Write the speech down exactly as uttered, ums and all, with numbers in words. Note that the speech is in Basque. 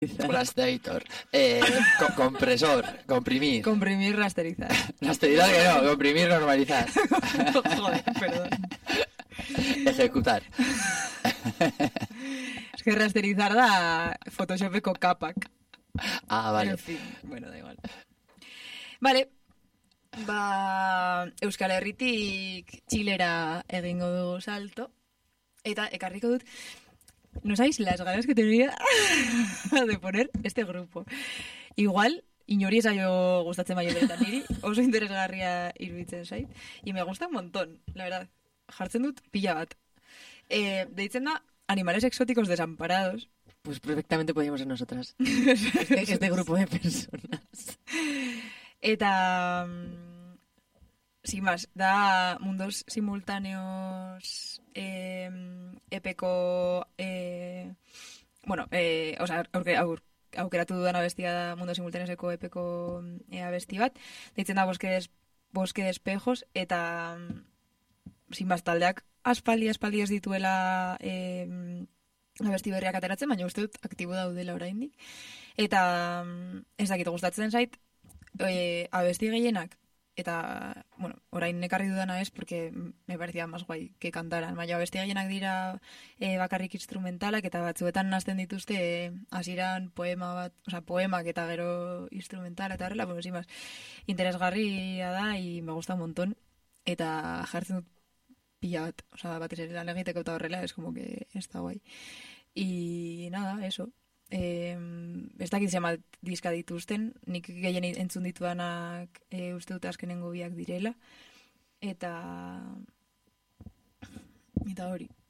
Rastrator. Eh, co- compresor, comprimir. Comprimir, rasterizar. Rasterizar que no, comprimir, normalizar. Joder, perdón. Ejecutar. Es que rasterizar da Photoshopeko kapak. Ah, vale. En fin, bueno, da igual. Vale. Ba, Euskal Herritik Txilera egingo dugu salto. Eta ekarriko dut, no sabéis las ganas que tenía de poner este grupo. Igual, inori esaio gustatzen baino beretan niri, oso interesgarria iruditzen zait. Y me gusta un montón, la verdad. Jartzen dut pila bat. Eh, deitzen da Animales Exóticos Desamparados. Pues perfectamente podríamos ser nosotras. Este, este grupo de personas. Eta, sin más, da mundos simultáneos eh, epeko, eh, bueno, eh, o sea, aurke, aur, aukeratu dudan abestia da mundos simultáneoseko epeko eh, abesti bat. Deitzen da Bosque de, Bosque de Espejos, eta, sin más, taldeak aspaldi, aspaldi ez dituela eh, abesti berriak ateratzen, baina uste dut aktibo daudela oraindik. Eta ez dakit gustatzen zait, e, abesti gehienak, eta, bueno, orain nekarri dudana ez, porque me parecía más guai que cantaran, baina abesti gehienak dira e, bakarrik instrumentalak, eta batzuetan nazten dituzte e, hasieran poema bat, oza, poemak eta gero instrumental, eta horrela, bueno, sin más, interesgarria da, y me gusta un montón, eta jartzen dut pila bat, oza, batez ere lan egiteko eta horrela, es como que está guai. Y nada, eso. Eh, ez dakit zemat diska dituzten, nik gehien entzun ditudanak e, uste dut azkenengo biak direla. Eta... Eta hori.